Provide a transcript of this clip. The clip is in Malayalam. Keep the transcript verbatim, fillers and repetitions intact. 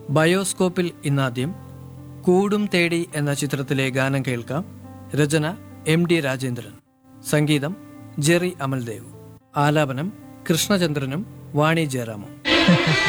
ബയോസ്കോപ്പിൽ ഇന്നാദ്യം കൂടും തേടി എന്ന ചിത്രത്തിലെ ഗാനം കേൾക്കാം. രചന എം ഡി രാജേന്ദ്രൻ, സംഗീതം ജെറി അമൽദേവ്, ആലാപനം കൃഷ്ണചന്ദ്രനും വാണി ജയറാമും.